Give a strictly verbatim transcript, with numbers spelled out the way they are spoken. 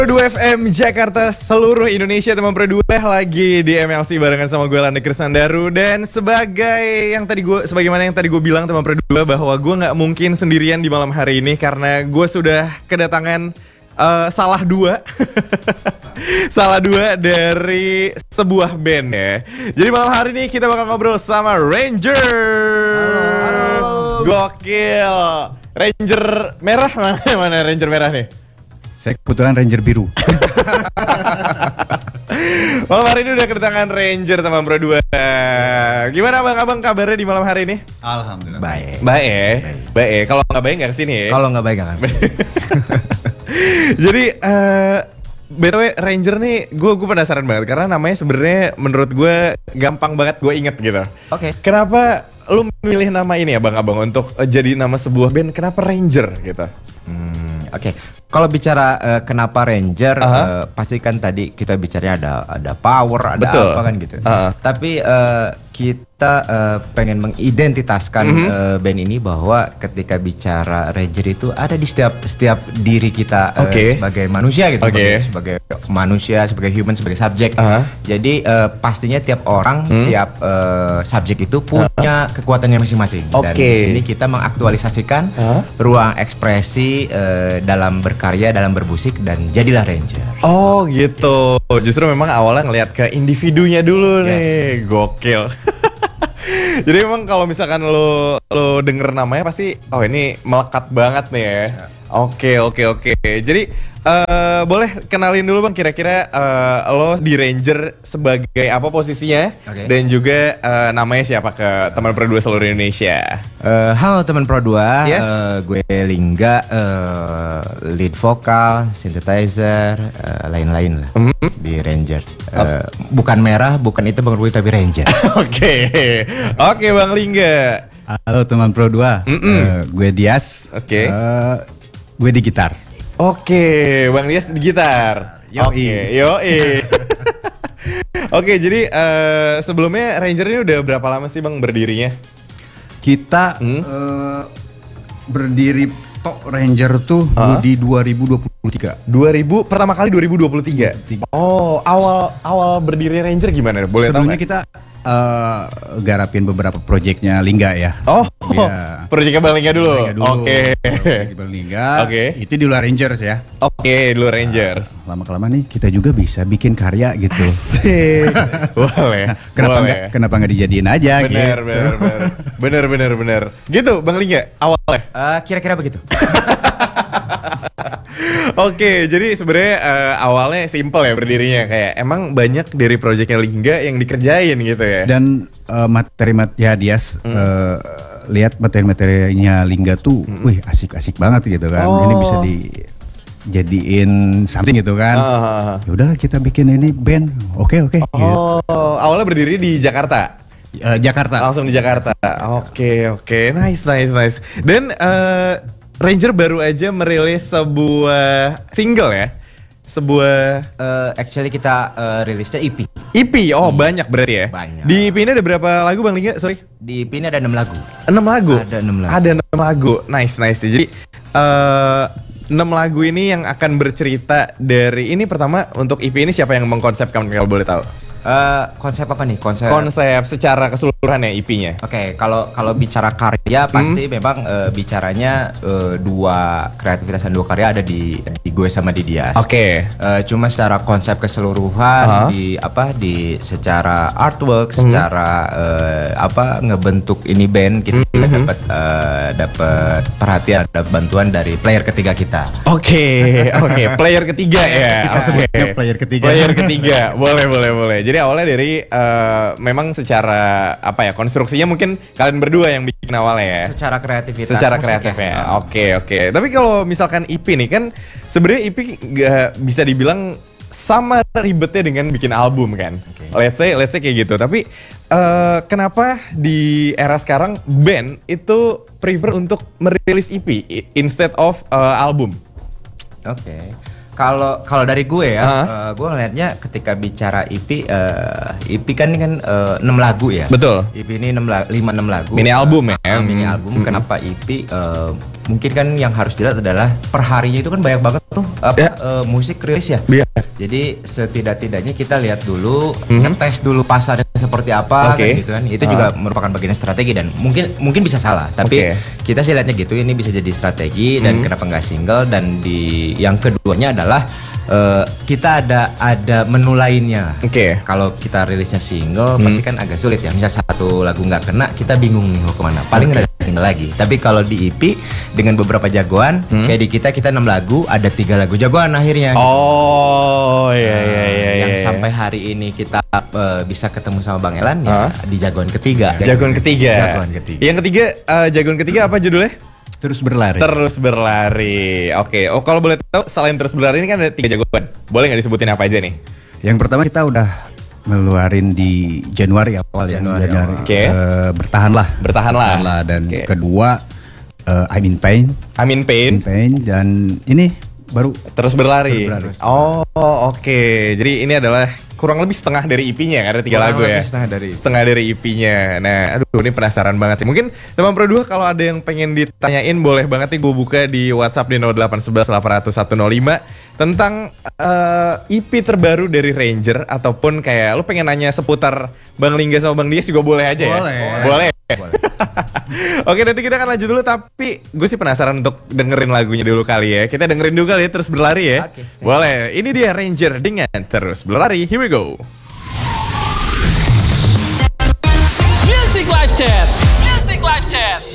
dua F M Jakarta, seluruh Indonesia teman Pro dua lagi di M L C barengan sama gue Lande Krisandaru. Dan sebagai yang tadi gue, sebagaimana yang tadi gue bilang teman Pro dua, bahwa gue nggak mungkin sendirian di malam hari ini karena gue sudah kedatangan uh, salah dua, salah dua dari sebuah band ya. Jadi malam hari ini kita bakal ngobrol sama Ranger. Halo, halo. Gokil. Ranger merah mana? Mana Ranger merah nih? Saya kebetulan Ranger biru. Malam hari ini udah kedatangan Ranger teman Pro dua. Gimana abang-abang kabarnya di malam hari ini? Alhamdulillah Baik. Baik ya, baik ya. Kalau nggak baik nggak kesini ya. Kalau nggak baik nggak kesini. Jadi uh, B T W Ranger nih, gue gue penasaran banget karena namanya sebenarnya menurut gue gampang banget gue inget gitu. Oke. Kenapa lu milih nama ini abang-abang untuk uh, jadi nama sebuah band? Kenapa Ranger gitu? Hmm, Oke. Kalau bicara uh, kenapa Ranger, Uh-huh. uh, pasti kan tadi kita bicaranya ada ada power, ada Betul. apa kan gitu. Uh-huh. Tapi uh, kita uh, pengen mengidentitaskan Mhm. uh, band ini bahwa ketika bicara Ranger itu ada di setiap setiap diri kita uh, Oke. sebagai manusia gitu, Oke. sebagai, sebagai manusia, sebagai human, sebagai subjek. Uh-huh. Jadi uh, pastinya tiap orang, Hmm. tiap uh, subjek itu punya kekuatannya masing-masing. Dan Oke. di sini kita mengaktualisasikan Uh-huh. ruang ekspresi uh, dalam berkarya, dalam bermusik, dan jadilah Ranger. Oh gitu. Justru memang awalnya ngelihat ke individunya dulu nih. Yes. Gokil. Jadi memang kalau misalkan lo lo denger namanya pasti oh ini melekat banget nih ya. Oke oke oke. Jadi eh, boleh kenalin dulu bang kira-kira eh, lo di Ranger sebagai apa posisinya Oke. dan juga eh, namanya siapa ke teman Pro dua seluruh Indonesia. Uh, halo teman Pro dua, Yes. uh, gue Lingga, uh, lead vokal, synthesizer, uh, lain-lain lah Mhm. di Ranger. Uh, Bukan merah, bukan itu Bang Rui, tapi Ranger. Oke oke bang Lingga. Halo teman Pro dua. Mm-mm. Eh, gue Dias. Oke. Eh, gue di gitar. Oke, Bang Dias di gitar. Yoi. Oke, yoi. Oke, jadi eh, sebelumnya Ranger ini udah berapa lama sih Bang berdirinya? Kita Hmm? eh, berdiri Tok Ranger tuh Hah? di dua ribu dua puluh tiga. dua ribu pertama kali dua ribu dua puluh tiga. Oh, awal awal berdiri Ranger gimana? Boleh tahu Sebelumnya nggak? kita eh, garapin beberapa proyeknya Lingga ya. Oh, Iya. proyeknya Bang Lingga dulu. Lingga dulu. Oke. Project Bang Lingga. Oke. Itu di luar Rangers ya. Oke, dulu Rangers. Lama kelamaan nih kita juga bisa bikin karya gitu. Asik. Boleh. Kenapa boleh. nggak kenapa nggak dijadiin aja Bener, gitu. bener, bener, bener, bener, bener. Gitu, Bang Lingga awalnya. Uh, Kira-kira begitu. Oke, jadi sebenarnya eh, awalnya simple ya berdirinya kayak emang banyak dari proyeknya Lingga yang dikerjain gitu ya. Dan eh, materi-materi ya Dias Hmm. eh, lihat materi-materinya Lingga tuh, wih asik-asik banget gitu kan. Oh. Ini bisa dijadiin something gitu kan. Ah. Ya udahlah kita bikin ini band. Oke oke. gitu. Oh, awalnya berdiri di Jakarta. Eh, Jakarta. Langsung di Jakarta. Oke, oke. Nice, nice, nice. Dan eh, Ranger baru aja merilis sebuah single ya. Sebuah Uh, actually kita uh, rilisnya E P. E P. Oh, banyak berarti ya. Banyak. Di E P ini ada berapa lagu Bang Lingga? Sorry. Di E P ini ada enam lagu. enam lagu. Ada enam lagu. Ada enam lagu. Nice, nice. Jadi eh enam lagu ini yang akan bercerita dari ini pertama untuk E P ini siapa yang mengkonsepkan kalau boleh tahu? Uh, konsep apa nih? Konsep. Konsep secara keseluruhan ya E P-nya. Oke, kalau kalau bicara karya pasti memang eh, bicaranya eh, dua kreativitas dan dua karya ada di, di gue sama di Dias. Oke. Eh, cuma secara konsep keseluruhan Aha. di apa di secara artwork, secara eh, apa ngebentuk ini band kita juga dapat eh, dapat perhatian, dapat bantuan dari player ketiga kita. Oke, oke. Player ketiga ya. Kita Oke. sebutnya player ketiga. Player ketiga. Boleh, boleh, boleh. Jadi awalnya dari eh, memang secara apa ya konstruksinya mungkin kalian berdua yang bikin awalnya ya. Secara kreativitas. Secara musik kreatifnya. ya. Oke, oke. Tapi kalau misalkan E P nih kan sebenarnya E P gak bisa dibilang sama ribetnya dengan bikin album kan. Oke. Let's say let's say kayak gitu. Tapi eh, kenapa di era sekarang band itu prefer untuk merilis E P i- instead of eh, album? Oke. Kalau kalau dari gue ya, Ah. eh, gue ngelihatnya ketika bicara E P, eh, E P kan kan eh, enam lagu ya. Betul. E P ini enam lima enam lagu. Mini album ya. Ah, mini Hmm. album. Kenapa E P? Eh, mungkin kan yang harus dilihat adalah perharinya itu kan banyak banget tuh apa Ya. eh, musik rilis ya. Iya. Jadi setidak-tidaknya kita lihat dulu, Mhm. ngetes dulu pasarnya seperti apa, Oke. kan gitu kan. Itu Ah. juga merupakan bagian strategi dan mungkin mungkin bisa salah, tapi Oke. kita sih lihatnya gitu. Ini bisa jadi strategi dan Mhm. kenapa nggak single, dan di yang keduanya adalah eh, kita ada ada menu lainnya. Oke. Kalau kita rilisnya single Hmm. pasti kan agak sulit ya. Misal satu lagu nggak kena, kita bingung nih mau kemana. Paling Oke. ada single lagi. Tapi kalau di E P dengan beberapa jagoan, Hmm. kayak di kita kita enam lagu, ada tiga lagu jagoan akhirnya. gitu. Oh, iya iya iya. Yang iya. sampai hari ini kita eh, bisa ketemu sama Bang Elan ya Hah? di jagoan ketiga. Jagoan ketiga. Jagoan ketiga. Yang ketiga, eh, jagoan ketiga apa judulnya? Terus berlari. Terus berlari. Oke. Oh, kalau boleh tahu, selain terus berlari ini kan ada tiga jagoan. Boleh nggak disebutin apa aja nih? Yang pertama kita udah ngeluarin di Januari awal ya. Januari Januari. awal. Oke. Eh, bertahanlah. Bertahanlah. Dan Oke. kedua eh, I'm in pain. Amin Pain. In pain dan ini baru Terus berlari. Terus berlari. Oh, oke. Jadi ini adalah kurang lebih setengah dari E P-nya, ada tiga Kurang lagu ya. lebih setengah dari. Setengah dari E P-nya. Nah, aduh ini penasaran banget sih. Mungkin teman Pro dua kalau ada yang pengen ditanyain boleh banget nih gue buka di WhatsApp di nol delapan satu satu delapan nol nol satu nol lima tentang eh, E P terbaru dari Ranger ataupun kayak lu pengen nanya seputar Bang Lingga sama Bang Dias juga boleh aja ya. Boleh. Boleh. Boleh. Oke, nanti kita akan lanjut dulu, tapi gue sih penasaran untuk dengerin lagunya dulu kali ya. Kita dengerin dulu kali ya, Terus Berlari ya. Oke. Boleh. Ini dia Ranger dengan Terus Berlari. Here we go. Music Live Chat. Music Live Chat.